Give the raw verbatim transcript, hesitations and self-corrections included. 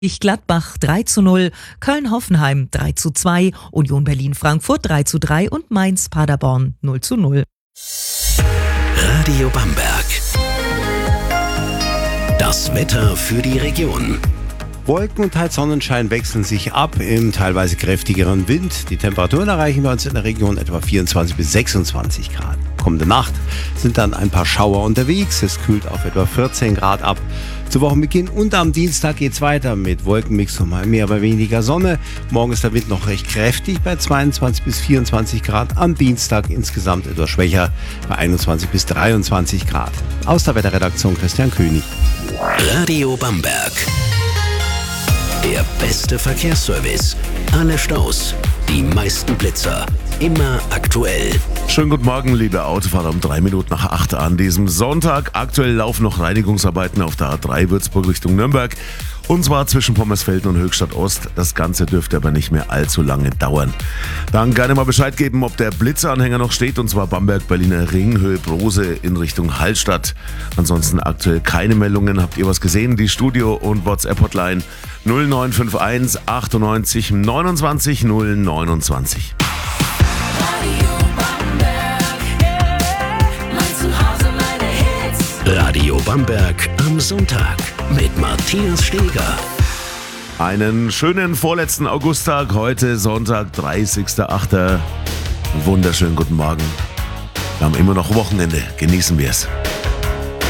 Gladbach drei zu null, Köln-Hoffenheim drei zu zwei, Union Berlin-Frankfurt drei zu drei und Mainz-Paderborn null zu null. Radio Bamberg. Das Wetter für die Region. Wolken und teils Sonnenschein wechseln sich ab im teilweise kräftigeren Wind. Die Temperaturen erreichen bei uns in der Region etwa vierundzwanzig bis sechsundzwanzig Grad. Kommende Nacht sind dann ein paar Schauer unterwegs. Es kühlt auf etwa vierzehn Grad ab. Zu Wochenbeginn und am Dienstag geht es weiter mit Wolkenmix und mal mehr, aber weniger Sonne. Morgen ist der Wind noch recht kräftig bei zweiundzwanzig bis vierundzwanzig Grad. Am Dienstag insgesamt etwas schwächer bei einundzwanzig bis dreiundzwanzig Grad. Aus der Wetterredaktion Christian König. Radio Bamberg. Der beste Verkehrsservice. Alle Staus, die meisten Blitzer. Immer aktuell. Schönen guten Morgen, liebe Autofahrer, um drei Minuten nach acht an diesem Sonntag. Aktuell laufen noch Reinigungsarbeiten auf der A drei Würzburg Richtung Nürnberg. Und zwar zwischen Pommersfelden und Höchstadt Ost. Das Ganze dürfte aber nicht mehr allzu lange dauern. Dann gerne mal Bescheid geben, ob der Blitzeranhänger noch steht. Und zwar Bamberg-Berliner Ring, Höhe Brose in Richtung Hallstatt. Ansonsten aktuell keine Meldungen. Habt ihr was gesehen? Die Studio- und WhatsApp-Hotline null neun fünf eins achtundneunzig neunundzwanzig null neunundzwanzig. Radio Bamberg am Sonntag mit Matthias Steger. Einen schönen vorletzten Augusttag, heute Sonntag, dreißigster achter Wunderschönen guten Morgen. Wir haben immer noch Wochenende, genießen wir es.